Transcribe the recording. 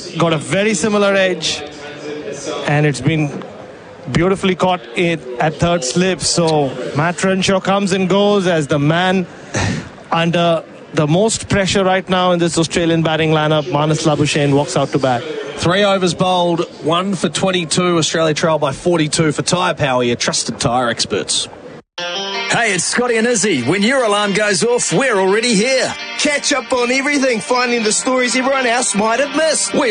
got a very similar edge, and it's been beautifully caught at third slip. So Matt Renshaw comes and goes as the man under the most pressure right now in this Australian batting lineup. Marnus Labuschagne walks out to bat. 3 overs bowled, 1 for 22. Australia trail by 42 for Tyre Power, your trusted tyre experts. Hey, it's Scotty and Izzy. When your alarm goes off, we're already here. Catch up on everything, finding the stories everyone else might have missed.